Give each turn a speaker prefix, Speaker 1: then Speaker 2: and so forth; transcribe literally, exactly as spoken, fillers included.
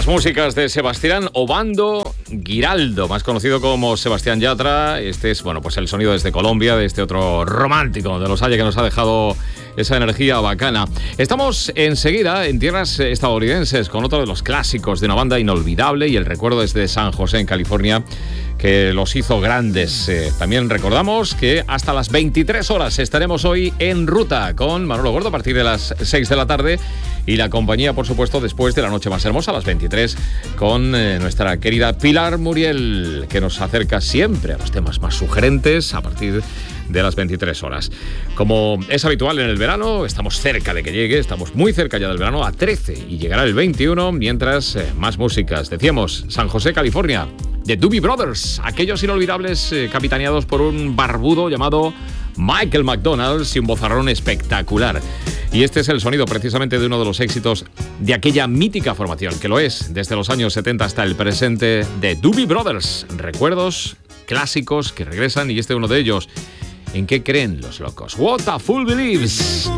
Speaker 1: Las músicas de Sebastián Obando Giraldo, más conocido como Sebastián Yatra. Este es, bueno, pues el sonido desde Colombia, de este otro romántico de los Haya que nos ha dejado esa energía bacana. Estamos enseguida en tierras estadounidenses con otro de los clásicos de una banda inolvidable, y el recuerdo es de San José, en California, que los hizo grandes. Eh, también recordamos que hasta las veintitrés horas estaremos hoy en ruta con Manolo Gordo a partir de las seis de la tarde, y la compañía, por supuesto, después de la noche más hermosa a las veintitrés con eh, nuestra querida Pilar Muriel, que nos acerca siempre a los temas más sugerentes a partir de las veintitrés horas. Como es habitual en el verano, estamos cerca de que llegue, estamos muy cerca ya del verano, a trece, y llegará el veintiuno, mientras eh, más músicas. Decíamos, San José, California, The Doobie Brothers, aquellos inolvidables eh, capitaneados por un barbudo llamado Michael McDonald y un vozarrón espectacular. Y este es el sonido precisamente de uno de los éxitos de aquella mítica formación, que lo es desde los años setenta hasta el presente, de Doobie Brothers. Recuerdos clásicos que regresan, y este uno de ellos. ¿En qué creen los locos? What a Fool Believes.